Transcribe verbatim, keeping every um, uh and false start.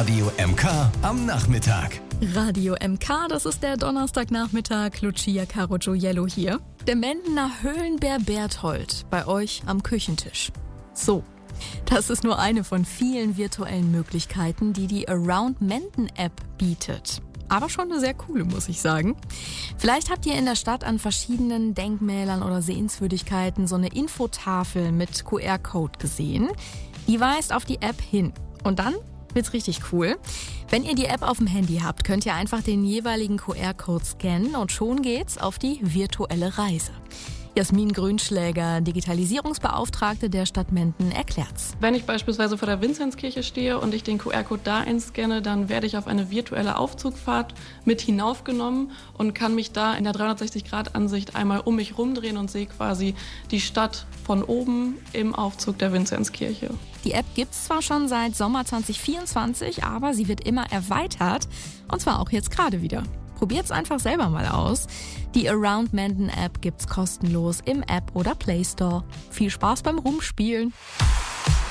Radio M K am Nachmittag. Radio M K, das ist der Donnerstagnachmittag. Lucia Caro Gioiello hier. Der Mendener Höhlenbär Berthold bei euch am Küchentisch. So, das ist nur eine von vielen virtuellen Möglichkeiten, die die Around Menden App bietet. Aber schon eine sehr coole, muss ich sagen. Vielleicht habt ihr in der Stadt an verschiedenen Denkmälern oder Sehenswürdigkeiten so eine Infotafel mit Q R-Code gesehen. Die weist auf die App hin. Und dann wird's richtig cool. Wenn ihr die App auf dem Handy habt, könnt ihr einfach den jeweiligen Q R-Code scannen und schon geht's auf die virtuelle Reise. Jasmin Grünschläger, Digitalisierungsbeauftragte der Stadt Menden, erklärt's. Wenn ich beispielsweise vor der Vinzenzkirche stehe und ich den Q R-Code da einscanne, dann werde ich auf eine virtuelle Aufzugfahrt mit hinaufgenommen und kann mich da in der dreihundertsechzig Grad Ansicht einmal um mich rumdrehen und sehe quasi die Stadt von oben im Aufzug der Vinzenzkirche. Die App gibt's zwar schon seit Sommer zwanzig vierundzwanzig, aber sie wird immer erweitert, und zwar auch jetzt gerade wieder. Probiert's einfach selber mal aus. Die Around Menden App gibt's kostenlos im App oder Play Store. Viel Spaß beim Rumspielen!